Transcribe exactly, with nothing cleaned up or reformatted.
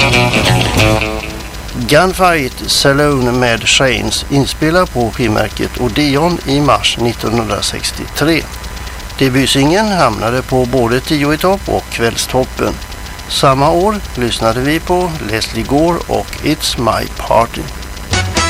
Gunfight Saloon med Shanes inspelar på skivmärket Odeon i mars nittonhundrasextiotre. Debutsingeln hamnade på både tio i topp och kvällstoppen. Samma år lyssnade vi på Leslie Gore och It's My Party.